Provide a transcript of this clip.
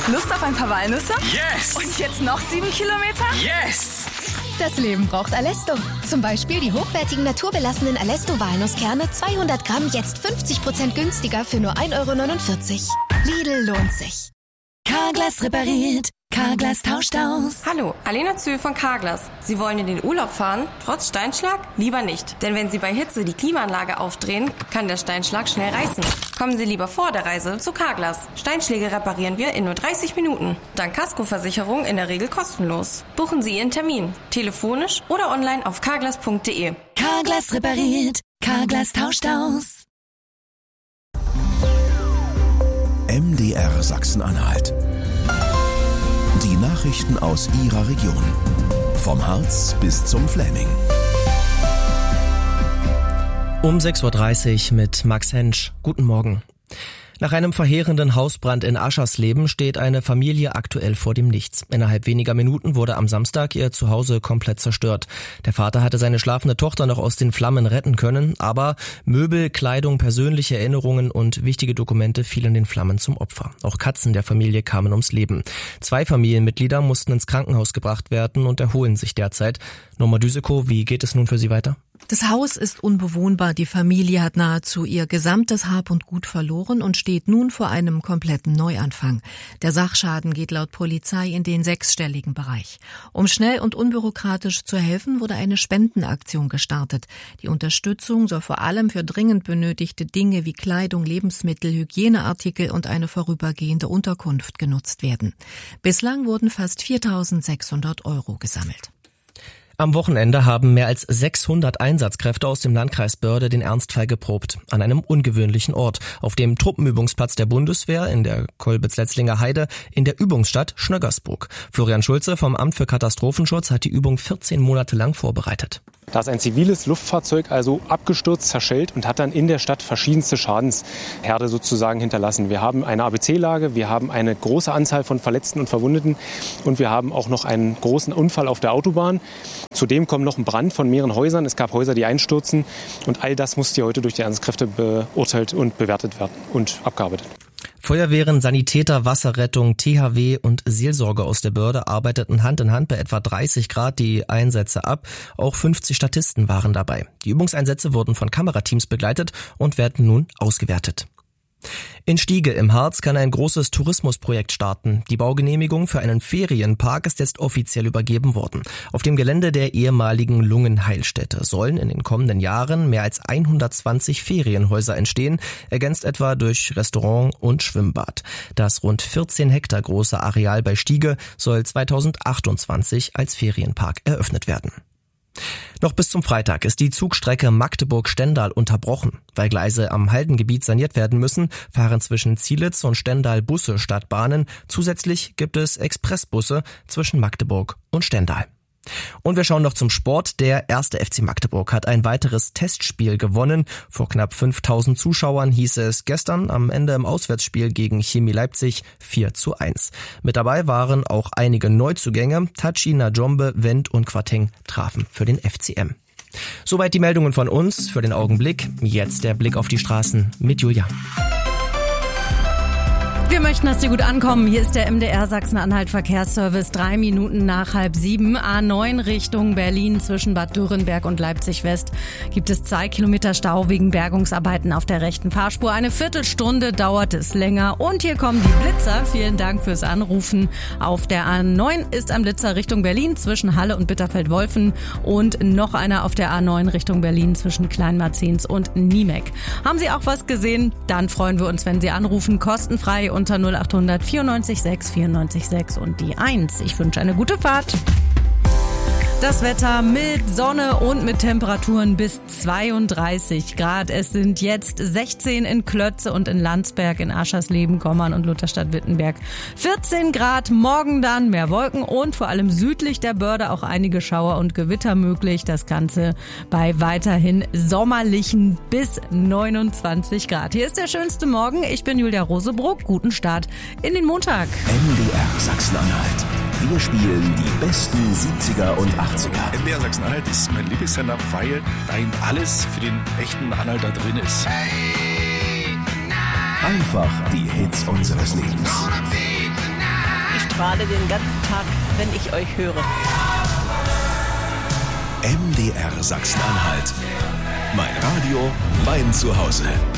Lust auf ein paar Walnüsse? Yes! Und jetzt noch 7 Kilometer? Yes! Das Leben braucht Alesto. Zum Beispiel die hochwertigen naturbelassenen Alesto-Walnusskerne 200 Gramm jetzt 50% günstiger für nur 1,49 €. Lidl lohnt sich. Carglass repariert. Carglass tauscht aus. Hallo, Alena Zühl von Carglass. Sie wollen in den Urlaub fahren? Trotz Steinschlag? Lieber nicht. Denn wenn Sie bei Hitze die Klimaanlage aufdrehen, kann der Steinschlag schnell reißen. Kommen Sie lieber vor der Reise zu Carglass. Steinschläge reparieren wir in nur 30 Minuten. Dank Kaskoversicherung in der Regel kostenlos. Buchen Sie Ihren Termin. Telefonisch oder online auf carglass.de. Carglass repariert. Carglass tauscht aus. MDR Sachsen-Anhalt. Die Nachrichten aus Ihrer Region. Vom Harz bis zum Fläming. Um 6:30 Uhr mit Max Hensch. Guten Morgen. Nach einem verheerenden Hausbrand in Aschersleben steht eine Familie aktuell vor dem Nichts. Innerhalb weniger Minuten wurde am Samstag ihr Zuhause komplett zerstört. Der Vater hatte seine schlafende Tochter noch aus den Flammen retten können, aber Möbel, Kleidung, persönliche Erinnerungen und wichtige Dokumente fielen den Flammen zum Opfer. Auch Katzen der Familie kamen ums Leben. 2 Familienmitglieder mussten ins Krankenhaus gebracht werden und erholen sich derzeit. Norma Düsekow, wie geht es nun für Sie weiter? Das Haus ist unbewohnbar. Die Familie hat nahezu ihr gesamtes Hab und Gut verloren und steht nun vor einem kompletten Neuanfang. Der Sachschaden geht laut Polizei in den 6-stelligen Bereich. Um schnell und unbürokratisch zu helfen, wurde eine Spendenaktion gestartet. Die Unterstützung soll vor allem für dringend benötigte Dinge wie Kleidung, Lebensmittel, Hygieneartikel und eine vorübergehende Unterkunft genutzt werden. Bislang wurden fast 4.600 € gesammelt. Am Wochenende haben mehr als 600 Einsatzkräfte aus dem Landkreis Börde den Ernstfall geprobt. An einem ungewöhnlichen Ort. Auf dem Truppenübungsplatz der Bundeswehr in der Kolbitz-Letzlinger Heide in der Übungsstadt Schnöggersburg. Florian Schulze vom Amt für Katastrophenschutz hat die Übung 14 Monate lang vorbereitet. Da ist ein ziviles Luftfahrzeug also abgestürzt, zerschellt und hat dann in der Stadt verschiedenste Schadensherde sozusagen hinterlassen. Wir haben eine ABC-Lage, wir haben eine große Anzahl von Verletzten und Verwundeten und wir haben auch noch einen großen Unfall auf der Autobahn. Zudem kommt noch ein Brand von mehreren Häusern. Es gab Häuser, die einstürzen und all das musste heute durch die Einsatzkräfte beurteilt und bewertet werden und abgearbeitet. Feuerwehren, Sanitäter, Wasserrettung, THW und Seelsorge aus der Börde arbeiteten Hand in Hand bei etwa 30 Grad die Einsätze ab. Auch 50 Statisten waren dabei. Die Übungseinsätze wurden von Kamerateams begleitet und werden nun ausgewertet. In Stiege im Harz kann ein großes Tourismusprojekt starten. Die Baugenehmigung für einen Ferienpark ist jetzt offiziell übergeben worden. Auf dem Gelände der ehemaligen Lungenheilstätte sollen in den kommenden Jahren mehr als 120 Ferienhäuser entstehen, ergänzt etwa durch Restaurant und Schwimmbad. Das rund 14 Hektar große Areal bei Stiege soll 2028 als Ferienpark eröffnet werden. Noch bis zum Freitag ist die Zugstrecke Magdeburg-Stendal unterbrochen. Weil Gleise am Haldengebiet saniert werden müssen, fahren zwischen Zielitz und Stendal Busse statt Bahnen. Zusätzlich gibt es Expressbusse zwischen Magdeburg und Stendal. Und wir schauen noch zum Sport. Der 1. FC Magdeburg hat ein weiteres Testspiel gewonnen. Vor knapp 5.000 Zuschauern hieß es gestern am Ende im Auswärtsspiel gegen Chemie Leipzig 4:1. Mit dabei waren auch einige Neuzugänge. Tachi, Najombe, Wendt und Quateng trafen für den FCM. Soweit die Meldungen von uns für den Augenblick. Jetzt der Blick auf die Straßen mit Julia. Wir möchten, dass Sie gut ankommen. Hier ist der MDR Sachsen-Anhalt Verkehrsservice. 3 Minuten nach 6:30. A9 Richtung Berlin zwischen Bad Dürrenberg und Leipzig West gibt es 2 Kilometer Stau wegen Bergungsarbeiten auf der rechten Fahrspur. Eine Viertelstunde dauert es länger. Und hier kommen die Blitzer. Vielen Dank fürs Anrufen. Auf der A9 ist ein Blitzer Richtung Berlin zwischen Halle und Bitterfeld-Wolfen und noch einer auf der A9 Richtung Berlin zwischen Kleinmarzens und Niemek. Haben Sie auch was gesehen? Dann freuen wir uns, wenn Sie anrufen. Kostenfrei unter 0800 94 6 94 6 und die 1. Ich wünsche eine gute Fahrt. Das Wetter mit Sonne und mit Temperaturen bis 32 Grad. Es sind jetzt 16 in Klötze und in Landsberg, in Aschersleben, Gommern und Lutherstadt-Wittenberg. 14 Grad, morgen dann mehr Wolken und vor allem südlich der Börde auch einige Schauer und Gewitter möglich. Das Ganze bei weiterhin sommerlichen bis 29 Grad. Hier ist der schönste Morgen. Ich bin Julia Rosebruck. Guten Start in den Montag. MDR Sachsen-Anhalt. Wir spielen die besten 70er und 80er. MDR Sachsen-Anhalt ist mein Lieblingssender, weil da eben alles für den echten Anhalter drin ist. Einfach die Hits unseres Lebens. strahle den ganzen Tag, wenn ich euch höre. MDR Sachsen-Anhalt. Mein Radio, mein Zuhause.